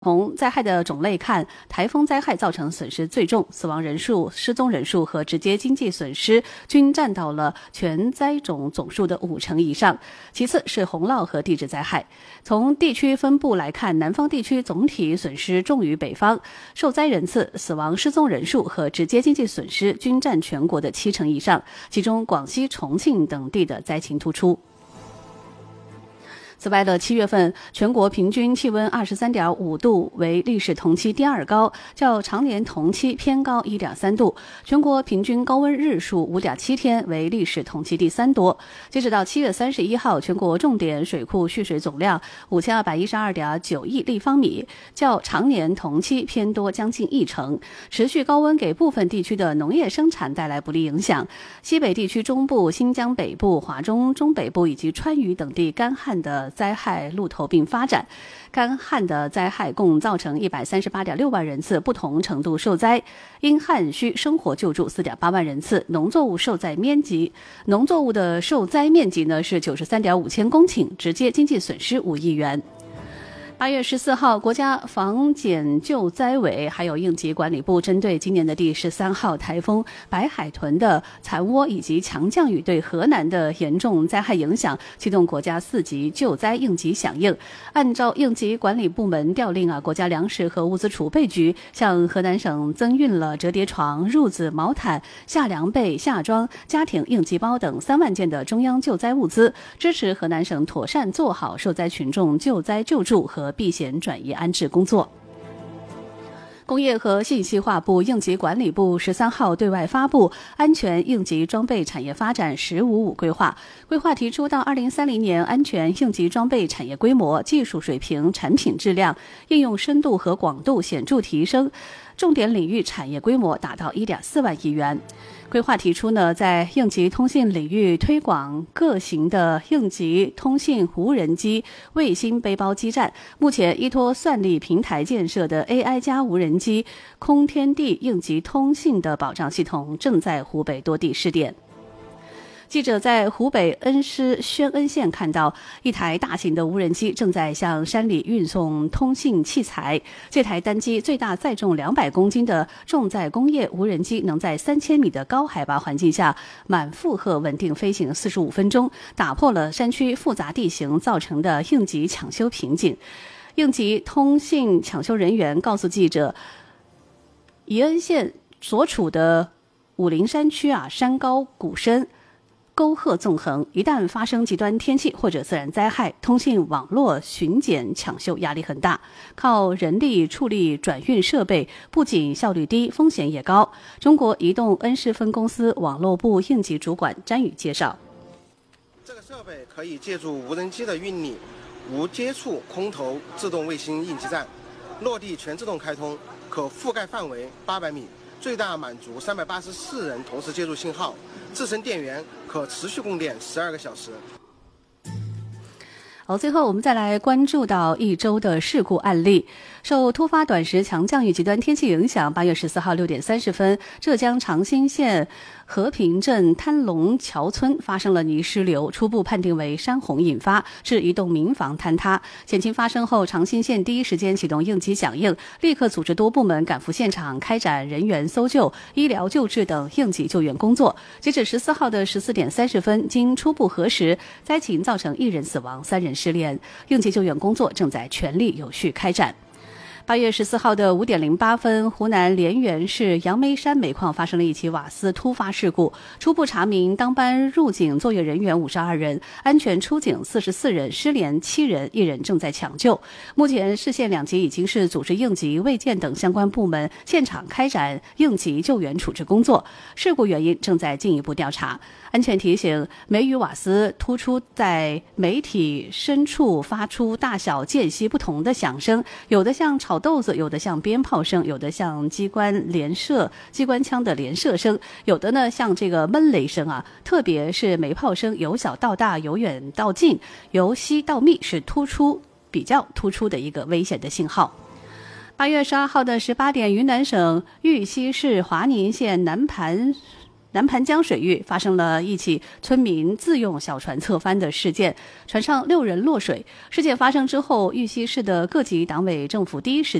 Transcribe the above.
从灾害的种类看，台风灾害造成损失最重，死亡人数、失踪人数和直接经济损失均占到了全灾种总数的50%以上。其次是洪涝和地质灾害。从地区分布来看，南方地区总体损失重于北方，受灾人次、死亡失踪人数和直接经济损失均占全国的70%以上，其中广西、重庆等地的灾情突出。此外的7月份，全国平均气温23.5度，为历史同期第二高，较常年同期偏高1.3度。全国平均高温日数5.7天，为历史同期第3多。截止到7月31号，全国重点水库蓄水总量5212.9亿立方米，较常年同期偏多将近1成。持续高温给部分地区的农业生产带来不利影响，西北地区中部、新疆北部、华中、中北部以及川渝等地干旱的灾害路头并发展，干旱的灾害共造成138.6万人次不同程度受灾，因旱需生活救助4.8万人次，农作物的受灾面积呢是93.5千公顷，直接经济损失5亿元。8月14号，国家防减救灾委还有应急管理部针对今年的第13号台风白海豚的残涡以及强降雨对河南的严重灾害影响，启动国家4级救灾应急响应。按照应急管理部门调令国家粮食和物资储备局向河南省增运了折叠床、褥子、毛毯、夏凉被、夏装、家庭应急包等3万件的中央救灾物资，支持河南省妥善做好受灾群众救灾救助和避险转移安置工作。工业和信息化部应急管理部13号对外发布安全应急装备产业发展“1055”规划，规划提出到2030年，安全应急装备产业规模、技术水平、产品质量、应用深度和广度显著提升，重点领域产业规模达到1.4万亿元。规划提出呢，在应急通信领域推广各型的应急通信无人机、卫星背包基站。目前依托算力平台建设的 AI 加无人机空天地应急通信的保障系统正在湖北多地试点。记者在湖北恩施宣恩县看到一台大型的无人机正在向山里运送通信器材。这台单机最大载重200公斤的重载工业无人机，能在3000米的高海拔环境下满负荷稳定飞行45分钟，打破了山区复杂地形造成的应急抢修瓶颈。应急通信抢修人员告诉记者，宜恩县所处的武陵山区山高谷深，沟壑纵横，一旦发生极端天气或者自然灾害，通信网络巡检抢修压力很大，靠人力处理转运设备不仅效率低，风险也高。中国移动恩施分公司网络部应急主管詹宇介绍， 这个设备可以借助无人机的运力，无接触空投自动卫星应急站，落地全自动开通，可覆盖范围800米，最大满足384人同时接入信号，自身电源可持续供电12个小时。 最后我们再来关注到一周的事故案例。受突发短时强降雨极端天气影响，8月14号6点30分，浙江长兴县和平镇滩龙桥村发生了泥石流，初步判定为山洪引发，致一栋民房坍塌。险情发生后，长兴县第一时间启动应急响应，立刻组织多部门赶赴现场，开展人员搜救、医疗救治等应急救援工作。截止14号的14点30分，经初步核实，灾情造成1人死亡、3人失联，应急救援工作正在全力有序开展。8月14号的5点08分，湖南滧源市杨梅山煤矿发生了一起瓦斯突发事故。初步查明，当班入警作业人员52人，安全出警44人，失联7人，1人正在抢救。目前市县2级已经是组织应急、卫健等相关部门现场开展应急救援处置工作，事故原因正在进一步调查。安全提醒：煤与瓦斯突出在煤体深处发出大小间隙不同的响声，有的像炒豆子，有的像鞭炮声，有的像机关枪的连射声，有的呢像这个闷雷声特别是煤炮声由小到大，由远到近，由稀到密，是比较突出的一个危险的信号。8月12号的18点，云南省玉溪市华宁县南盘南盘江水域发生了一起村民自用小船侧翻的事件，船上6人落水。事件发生之后，玉溪市的各级党委政府第一时